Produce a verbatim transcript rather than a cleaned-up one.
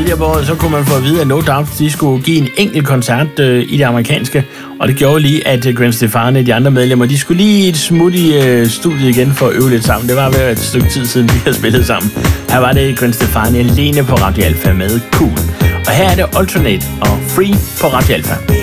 tidligere på året, så kunne man få at vide, at No Doubt, de skulle give en enkelt koncert øh, i det amerikanske. Og det gjorde lige, at Gwen Stefani og de andre medlemmer, de skulle lige et smut i øh, studiet igen for at øve lidt sammen. Det var ved et stykke tid siden, de havde spillet sammen. Her var det Gwen Stefani alene på Radio Alpha med Cool. Og her er det Alternate og Free på Radio Alpha.